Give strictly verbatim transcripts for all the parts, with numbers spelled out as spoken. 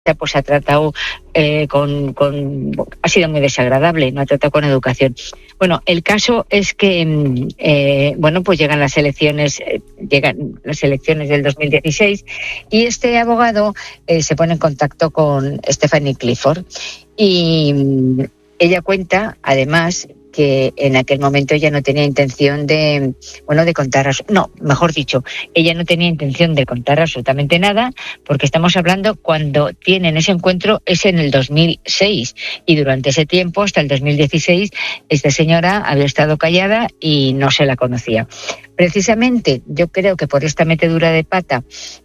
pues ha tratado eh, con, con ha sido muy desagradable, no ha tratado con educación. Bueno, el caso es que eh, bueno, pues llegan las elecciones, eh, llegan las elecciones del dos mil dieciséis y este abogado eh, se pone en contacto con Stephanie Clifford y mm, ella cuenta, además, que en aquel momento ella no tenía intención de, bueno, de contar, no, mejor dicho, ella no tenía intención de contar absolutamente nada, porque estamos hablando cuando tienen ese encuentro es en el dos mil seis y durante ese tiempo, hasta el dos mil dieciséis, esta señora había estado callada y no se la conocía. Precisamente, yo creo que por esta metedura de pata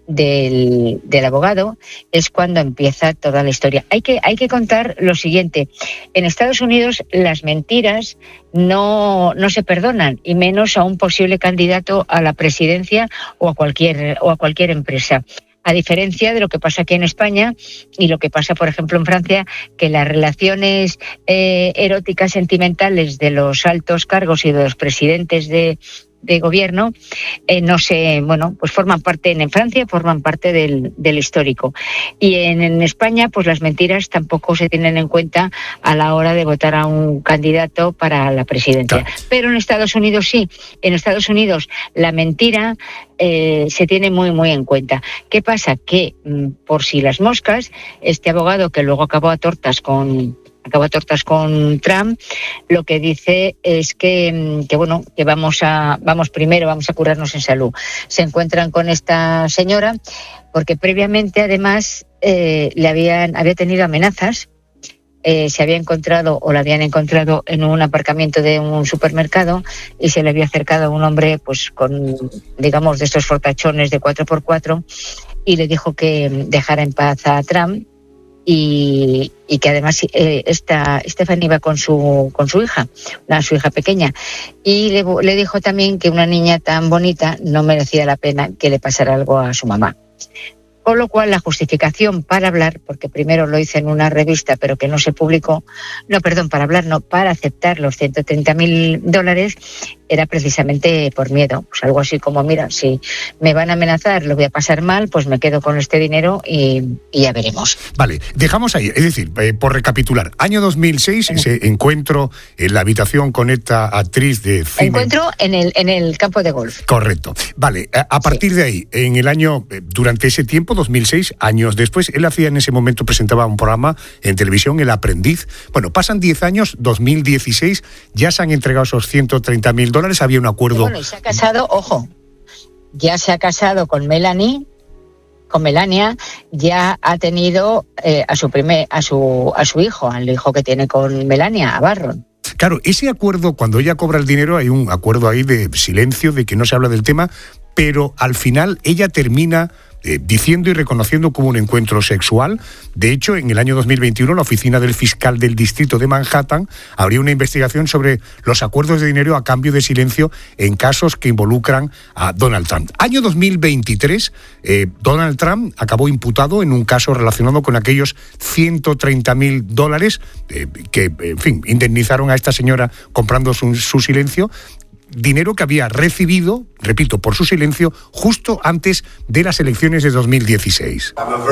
del, del abogado es cuando empieza toda la historia. Hay que, hay que contar lo siguiente. En Estados Unidos las mentiras no, no se perdonan, y menos a un posible candidato a la presidencia o a cualquier, o a cualquier empresa. A diferencia de lo que pasa aquí en España y lo que pasa, por ejemplo, en Francia, que las relaciones eh, eróticas sentimentales de los altos cargos y de los presidentes de de gobierno eh, no sé, bueno, pues forman parte, en Francia forman parte del, del histórico, y en, en España pues las mentiras tampoco se tienen en cuenta a la hora de votar a un candidato para la presidencia. Claro. Pero en Estados Unidos sí, en Estados Unidos la mentira eh, se tiene muy muy en cuenta. ¿Qué pasa? Que mm, por si las moscas, este abogado que luego acabó a tortas con acabó a tortas con Trump, lo que dice es que, que bueno, que vamos a, vamos primero, vamos a curarnos en salud. Se encuentran con esta señora porque previamente, además, eh, le habían, había tenido amenazas. Eh, se había encontrado o la habían encontrado en un aparcamiento de un supermercado y se le había acercado a un hombre, pues con, digamos, de estos fortachones de cuatro por cuatro, y le dijo que dejara en paz a Trump. Y, y que además eh, esta Stephanie iba con su con su hija, una, su hija pequeña, y le, le dijo también que una niña tan bonita no merecía la pena que le pasara algo a su mamá. Con lo cual la justificación para hablar, porque primero lo hice en una revista pero que no se publicó, no, perdón, para hablar, no, para aceptar los ciento treinta mil dólares, era precisamente por miedo. Pues algo así como, mira, si me van a amenazar, lo voy a pasar mal, pues me quedo con este dinero y, y ya veremos. Vale, dejamos ahí, es decir, eh, por recapitular, año dos mil seis, ese encuentro en la habitación con esta actriz de cine. Encuentro en el, en el campo de golf. Correcto. Vale, a, a partir sí. de ahí, en el año, durante ese tiempo, dos mil seis, años después, él hacía en ese momento, presentaba un programa en televisión, El Aprendiz. Bueno, pasan diez años, dos mil dieciséis, ya se han entregado esos ciento treinta mil dólares, había un acuerdo. Y bueno, y se ha casado, ojo, ya se ha casado con Melanie, con Melania, ya ha tenido eh, a su primer, a su, a su hijo, al hijo que tiene con Melania, a Barron. Claro, ese acuerdo, cuando ella cobra el dinero, hay un acuerdo ahí de silencio, de que no se habla del tema, pero al final ella termina eh, diciendo y reconociendo como un encuentro sexual. De hecho, en el año dos mil veintiuno, la oficina del fiscal del distrito de Manhattan abrió una investigación sobre los acuerdos de dinero a cambio de silencio en casos que involucran a Donald Trump. Año dos mil veintitrés, eh, Donald Trump acabó imputado en un caso relacionado con aquellos ciento treinta mil dólares eh, que, en fin, indemnizaron a esta señora comprando su, su silencio. Dinero que había recibido, repito, por su silencio, justo antes de las elecciones de dos mil dieciséis.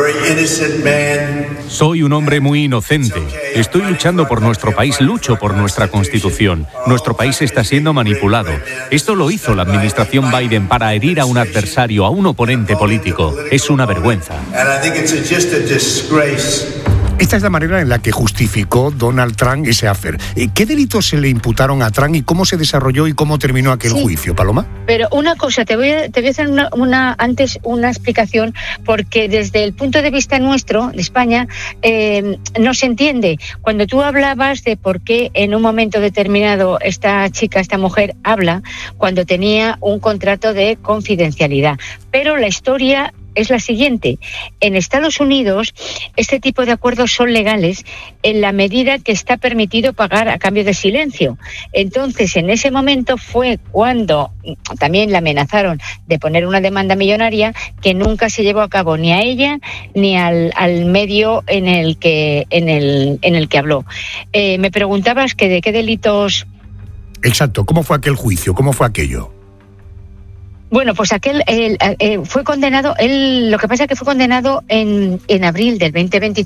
Soy un hombre muy inocente. Estoy luchando por nuestro país, lucho por nuestra Constitución. Nuestro país está siendo manipulado. Esto lo hizo la administración Biden para herir a un adversario, a un oponente político. Es una vergüenza. Esta es la manera en la que justificó Donald Trump ese affair. ¿Qué delitos se le imputaron a Trump y cómo se desarrolló y cómo terminó aquel sí, juicio, Paloma? Pero una cosa, te voy a, te voy a hacer una, una, antes una explicación, porque desde el punto de vista nuestro, de España, eh, no se entiende. Cuando tú hablabas de por qué en un momento determinado esta chica, esta mujer, habla cuando tenía un contrato de confidencialidad. Pero la historia es la siguiente. En Estados Unidos, este tipo de acuerdos son legales en la medida que está permitido pagar a cambio de silencio. Entonces, en ese momento fue cuando también la amenazaron de poner una demanda millonaria que nunca se llevó a cabo ni a ella ni al, al medio en el que en el en el que habló. Eh, me preguntabas que de qué delitos. Exacto. ¿Cómo fue aquel juicio? ¿Cómo fue aquello? Bueno, pues aquel él, eh, fue condenado, él, lo que pasa es que fue condenado en, en abril del veinte veintitrés